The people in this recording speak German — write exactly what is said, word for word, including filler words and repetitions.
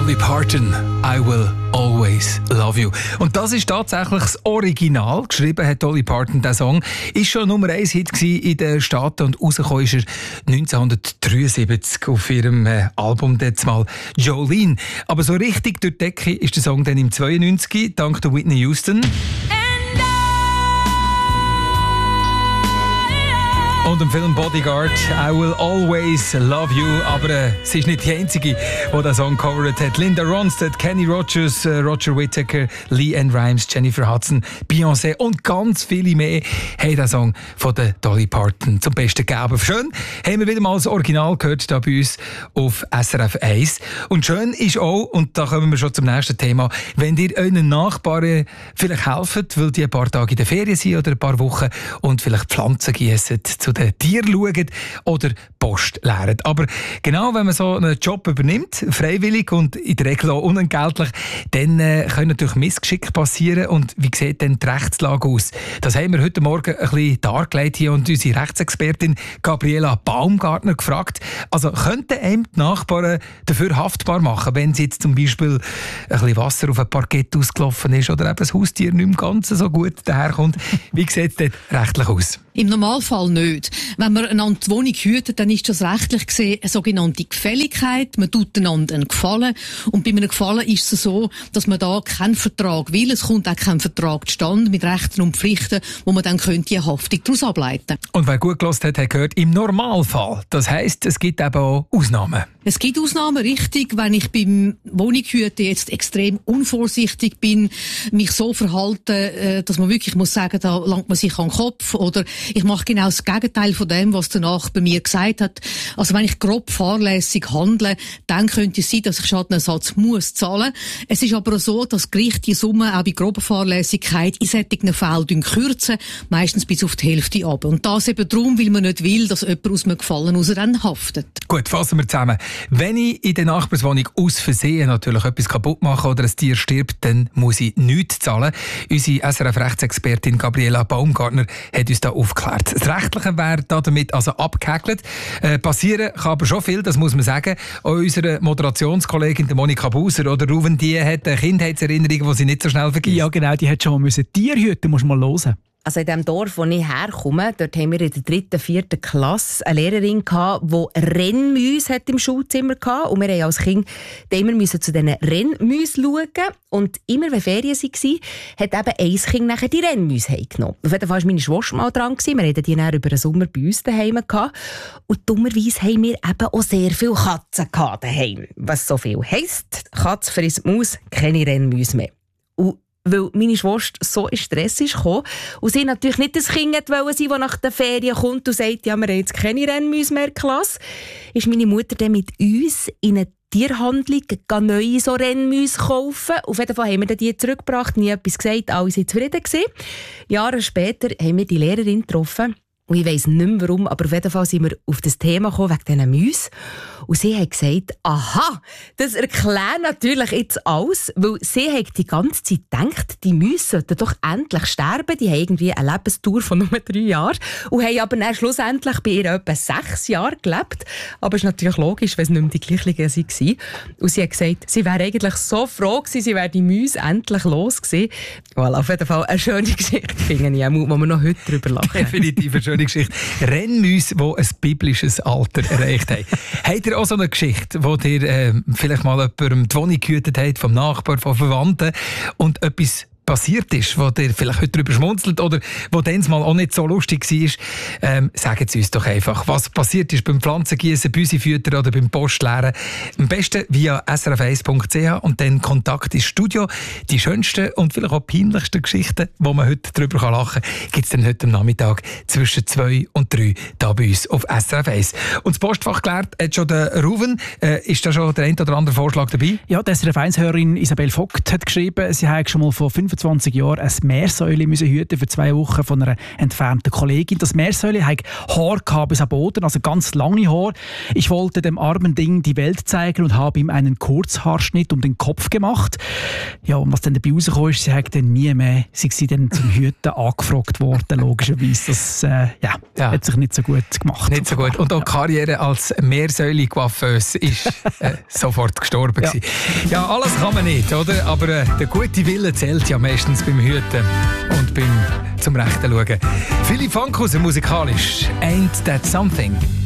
Dolly Parton, I Will Always Love You. Und das ist tatsächlich das Original. Geschrieben hat Dolly Parton den Song. Ist schon Nummer eins Hit in den Staaten und rausgekommen ist er neunzehnhundertdreiundsiebzig auf ihrem äh, Album jetzt mal Jolene. Aber so richtig durch die Decke ist der Song dann im zweiundneunzig dank der Whitney Houston. Und im Film Bodyguard, I Will Always Love You. Aber äh, sie ist nicht die einzige, die diesen Song gecovert hat. Linda Ronstadt, Kenny Rogers, äh, Roger Whittaker, Lee Ann Rimes, Jennifer Hudson, Beyoncé und ganz viele mehr haben den Song von der Dolly Parton zum Besten gegeben. Schön haben wir wieder mal das Original gehört hier bei uns auf S R F eins. Und schön ist auch, und da kommen wir schon zum nächsten Thema, wenn ihr euren Nachbarn vielleicht helft, weil die ein paar Tage in der Ferien sind oder ein paar Wochen und vielleicht Pflanzen gießen, zu den Tieren schauen oder Post leeren. Aber genau, wenn man so einen Job übernimmt, freiwillig und in der Regel auch unentgeltlich, dann äh, können natürlich Missgeschicke passieren. Und wie sieht denn die Rechtslage aus? Das haben wir heute Morgen ein bisschen dargelegt hier und unsere Rechtsexpertin Gabriela Baumgartner gefragt. Also könnten einem die Nachbarn dafür haftbar machen, wenn sie jetzt zum Beispiel ein bisschen Wasser auf ein Parkett ausgelaufen ist oder eben das Haustier nicht im Ganzen so gut daherkommt? Wie sieht es denn rechtlich aus? Im Normalfall nicht. Wenn man einander die Wohnung hütet, dann ist das rechtlich gesehen eine sogenannte Gefälligkeit. Man tut einander einen Gefallen. Und bei einem Gefallen ist es so, dass man da keinen Vertrag will. Es kommt auch kein Vertrag zustande mit Rechten und Pflichten, wo man dann könnte eine Haftung daraus ableiten. Und wer gut gehört hat, hat gehört, im Normalfall. Das heisst, es gibt eben auch Ausnahmen. Es gibt Ausnahmen, richtig. Wenn ich beim Wohnungshüten jetzt extrem unvorsichtig bin, mich so verhalte, dass man wirklich muss sagen, da langt man sich an den Kopf, oder ich mache genau das Gegenteil von dem, was der Nachbar bei mir gesagt hat. Also wenn ich grob fahrlässig handle, dann könnte es sein, dass ich Schadenersatz muss zahlen. Es ist aber auch so, dass Gerichte die Summe auch bei grober Fahrlässigkeit in solchen Fällen kürzen, meistens bis auf die Hälfte ab. Und das eben darum, weil man nicht will, dass jemand aus einem Gefallen raus dann haftet. Gut, fassen wir zusammen. Wenn ich in der Nachbarswohnung aus Versehen natürlich etwas kaputt mache oder ein Tier stirbt, dann muss ich nichts zahlen. Unsere S R F-Rechtsexpertin Gabriela Baumgartner hat uns da aufgeklärt. Das Rechtliche wäre damit also abgehäkelt. Äh, passieren kann aber schon viel, das muss man sagen. Auch unsere Moderationskollegin Monika Buser oder Ruven, die hat eine Kindheitserinnerung, die sie nicht so schnell vergisst. Ja genau, die hat schon mal Tier hüten, musst du mal hören. Also in dem Dorf, wo ich herkomme, dort haben wir in der dritten, vierten Klasse eine Lehrerin gehabt, die Rennmäuse im Schulzimmer hatte. Und wir haben als Kind immer zu diesen Rennmäusen schauen. Und immer wenn Ferien waren, hat eben ein Kind nachher die Rennmäuse heimgenommen. Auf jeden Fall war meine Schwester mal dran. Wir hatten die dann über den Sommer bei uns daheim gehabt. Und dummerweise haben wir eben auch sehr viele Katzen daheim. Was so viel heisst, Katze frisst Maus, keine Rennmäuse mehr. Und weil meine Schwester so in Stress kam und sie natürlich nicht das Kind wollte sein, das nach den Ferien kommt und sagt, ja, wir haben jetzt keine Rennmäuse mehr in der Klasse, ist meine Mutter dann mit uns in eine Tierhandlung neue so Rennmäuse kaufen. Auf jeden Fall haben wir die zurückgebracht, nie etwas gesagt, alle waren zufrieden gewesen. Jahre später haben wir die Lehrerin getroffen. Und ich weiss nicht mehr warum, aber auf jeden Fall sind wir auf das Thema gekommen, wegen diesen Mäusen. Und sie hat gesagt, aha, das erklärt natürlich jetzt alles, weil sie hat die ganze Zeit gedacht, die Mäuse sollten doch endlich sterben. Die haben irgendwie eine Lebensdauer von nur drei Jahren und haben aber dann schlussendlich bei ihr etwa sechs Jahre gelebt. Aber es ist natürlich logisch, wenn es nicht mehr die gleichen waren. Und sie hat gesagt, sie wäre eigentlich so froh gewesen, sie wäre die Mäuse endlich los gewesen. Voilà, auf jeden Fall eine schöne Geschichte, finde ich, wo wir noch heute drüber lachen. Definitiv eine schöne Geschichte. Rennmäuse, die ein biblisches Alter erreicht haben. Habt ihr auch so eine Geschichte, wo ihr äh, vielleicht mal jemandem die Wohnung gehütet habt, vom Nachbarn, von Verwandten und etwas passiert ist, wo ihr vielleicht heute darüber schmunzelt oder wo dann mal auch nicht so lustig war, ähm, sagen Sie uns doch einfach, was passiert ist beim Pflanzengießen, Büsifüttern oder beim Postleeren. Am besten via s r f eins punkt c h und dann Kontakt ins Studio. Die schönsten und vielleicht auch peinlichsten Geschichten, wo man heute darüber lachen kann, gibt es dann heute am Nachmittag zwischen zwei und drei da bei uns auf S R F eins. Und das Postfach geklärt hat schon der Ruven. Äh, ist da schon der ein oder andere Vorschlag dabei? Ja, die S R F eins-Hörerin Isabel Vogt hat geschrieben, sie hat schon mal vor fünfundzwanzig fünfundzwanzig Jahren ein Meersäule müssen hüten für zwei Wochen von einer entfernten Kollegin. Das Meersäule hat Haar gehabt bis am Boden, also ganz lange Haare. Ich wollte dem armen Ding die Welt zeigen und habe ihm einen Kurzhaarschnitt um den Kopf gemacht. Ja, und was dann dabei rausgekommen ist, sie hat dann nie mehr, sie sei dann zum Hüten angefragt worden, logischerweise. Das äh, ja, ja. hat sich nicht so gut gemacht. Nicht so gut. Und auch die Karriere als Meersäule-Coiffeuse ist äh, sofort gestorben. Ja. ja, alles kann man nicht, oder? Aber äh, der gute Wille zählt ja meistens beim Hüten und beim zum Rechten schauen. Philipp Fankhauser musikalisch. Ain't That Something?